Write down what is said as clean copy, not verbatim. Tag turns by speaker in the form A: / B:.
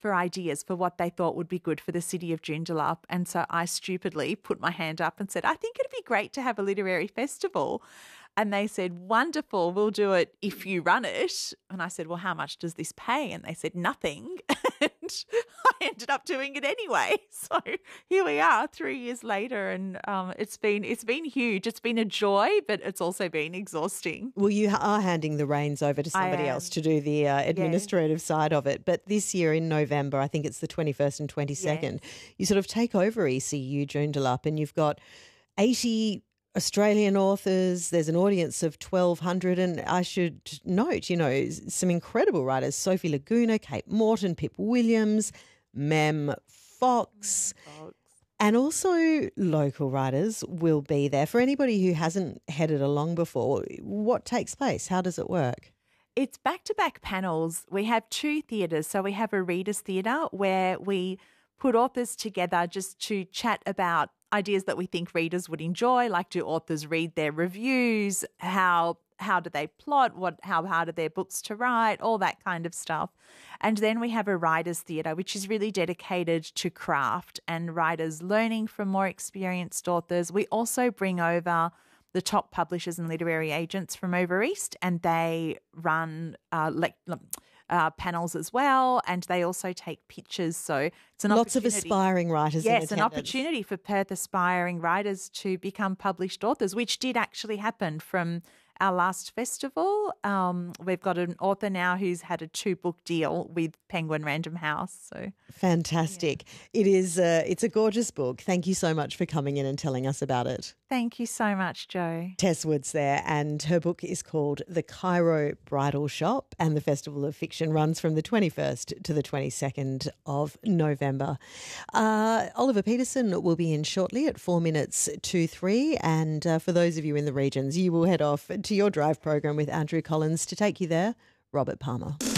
A: for ideas for what they thought would be good for the city of Joondalup. And so I stupidly put my hand up and said, I think it'd be great to have a literary festival. And they said, wonderful, we'll do it if you run it. And I said, well, how much does this pay? And they said, nothing. And I ended up doing it anyway. So here we are 3 years later, and it's been huge. It's been a joy, but it's also been exhausting.
B: Well, you are handing the reins over to somebody else to do the administrative side of it. But this year in November, I think it's the 21st and 22nd, you sort of take over ECU Joondalup, and you've got 80 Australian authors. There's an audience of 1,200, and I should note, some incredible writers: Sophie Laguna, Kate Morton, Pip Williams, Mem Fox. And also local writers will be there. For anybody who hasn't headed along before, what takes place? How does it work?
A: It's back-to-back panels. We have 2 theatres. So we have a readers' theatre where we put authors together just to chat about ideas that we think readers would enjoy, like do authors read their reviews, how do they plot, how hard are their books to write, all that kind of stuff. And then we have a writers' theatre, which is really dedicated to craft and writers learning from more experienced authors. We also bring over the top publishers and literary agents from over East, and they run panels as well, and they also take pictures. So it's an
B: lots of aspiring writers.
A: Yes, an opportunity for Perth aspiring writers to become published authors, which did actually happen from our last festival. We've got an author now who's had a 2-book deal with Penguin Random House. So
B: fantastic! Yeah. It is. It's a gorgeous book. Thank you so much for coming in and telling us about it.
A: Thank you so much, Jo.
B: Tess Woods there, and her book is called The Cairo Bridal Shop, and the Festival of Fiction runs from the 21st to the 22nd of November. Oliver Peterson will be in shortly at 4 minutes to 3, and for those of you in the regions, you will head off to your drive program with Andrew Collins. To take you there, Robert Palmer.